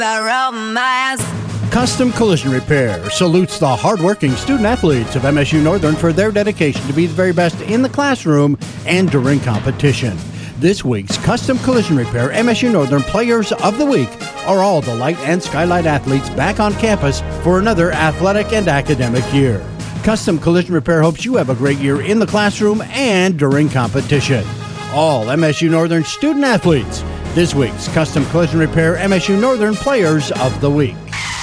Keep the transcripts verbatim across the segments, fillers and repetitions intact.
Custom Collision Repair salutes the hardworking student-athletes of M S U Northern for their dedication to be the very best in the classroom and during competition. This week's Custom Collision Repair M S U Northern Players of the Week are all the Light and Skylight athletes back on campus for another athletic and academic year. Custom Collision Repair hopes you have a great year in the classroom and during competition. All M S U Northern student-athletes, this week's Custom Collision Repair M S U Northern Players of the Week.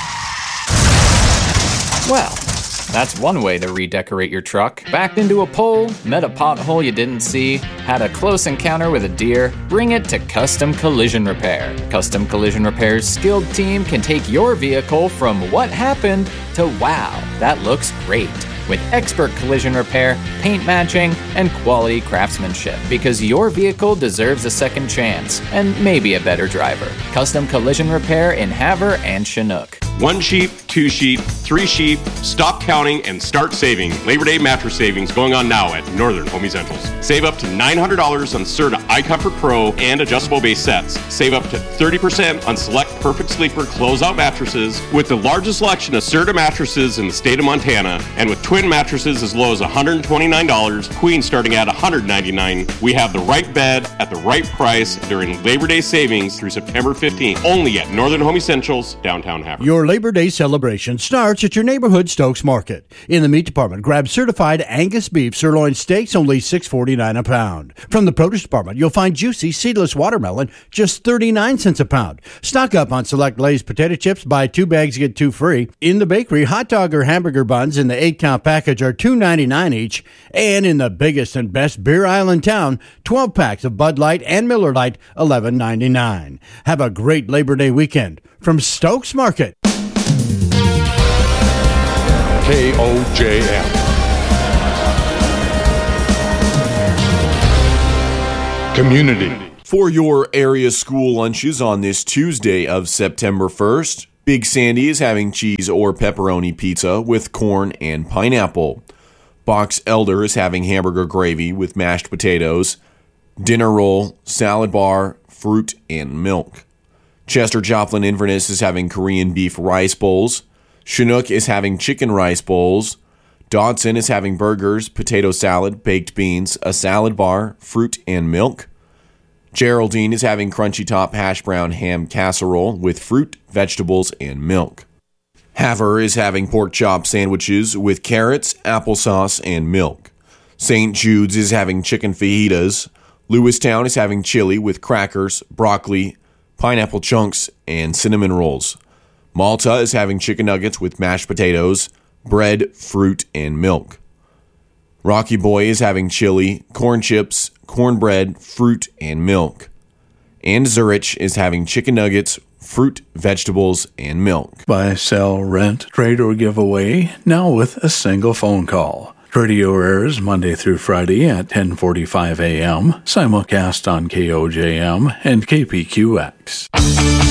Well, that's one way to redecorate your truck. Backed into a pole, met a pothole you didn't see, had a close encounter with a deer, bring it to Custom Collision Repair. Custom Collision Repair's skilled team can take your vehicle from what happened to wow, that looks great. With expert collision repair, paint matching, and quality craftsmanship. Because your vehicle deserves a second chance, and maybe a better driver. Custom Collision Repair in Havre and Chinook. One sheep, two sheep, three sheep, stop counting and start saving. Labor Day mattress savings going on now at Northern Home Essentials. Save up to nine hundred dollars on Serta iComfort Pro and adjustable base sets. Save up to thirty percent on select Perfect Sleeper closeout mattresses with the largest selection of Serta mattresses in the state of Montana. And with twin mattresses as low as one hundred twenty-nine dollars, queen starting at one hundred ninety-nine dollars. We have the right bed at the right price during Labor Day savings through September fifteenth. Only at Northern Home Essentials, downtown Havre. Your Labor Day celebration starts at your neighborhood Stokes Market. In the meat department, grab certified Angus beef sirloin steaks, only six forty-nine a pound. From the produce department, you'll find juicy seedless watermelon, just thirty-nine cents a pound. Stock up on select Lay's potato chips, buy two bags, get two free. In the bakery, hot dog or hamburger buns in the eight-count package are two ninety-nine each. And in the biggest and best beer aisle in town, twelve packs of Bud Light and Miller Lite, eleven ninety-nine. Have a great Labor Day weekend from Stokes Market. K O J M. Community. For your area school lunches on this Tuesday of September first, Big Sandy is having cheese or pepperoni pizza with corn and pineapple. Box Elder is having hamburger gravy with mashed potatoes, dinner roll, salad bar, fruit, and milk. Chester Joplin Inverness is having Korean beef rice bowls. Chinook is having chicken rice bowls. Dodson is having burgers, potato salad, baked beans, a salad bar, fruit, and milk. Geraldine is having crunchy top hash brown ham casserole with fruit, vegetables, and milk. Havre is having pork chop sandwiches with carrots, applesauce, and milk. Saint Jude's is having chicken fajitas. Lewistown is having chili with crackers, broccoli, pineapple chunks, and cinnamon rolls. Malta is having chicken nuggets with mashed potatoes, bread, fruit, and milk. Rocky Boy is having chili, corn chips, cornbread, fruit, and milk. And Zurich is having chicken nuggets, fruit, vegetables, and milk. Buy, sell, rent, trade, or give away, now with a single phone call. Radio airs Monday through Friday at ten forty-five a.m., simulcast on K O J M and K P Q X.